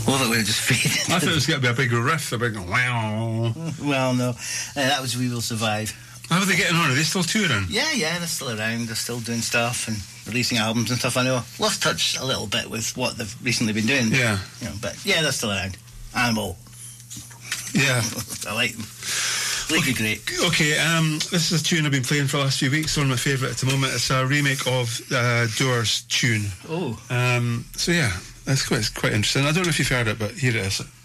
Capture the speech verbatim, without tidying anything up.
Well, that would have just faded. I thought it was going to be a big riff, a big wow. Well, no. Uh, that was We Will Survive. How are they getting on? Are they still touring? Yeah, yeah, they're still around. They're still doing stuff and releasing albums and stuff. I know. Lost touch a little bit with what they've recently been doing. Yeah. You know, but yeah, they're still around. Animal. Yeah. I like them. They're okay, great. Okay, um, this is a tune I've been playing for the last few weeks. One of my favourite at the moment. It's a remake of uh, Doors' tune. Oh. Um, so yeah, it's quite, it's quite interesting. I don't know if you've heard it, but here it is.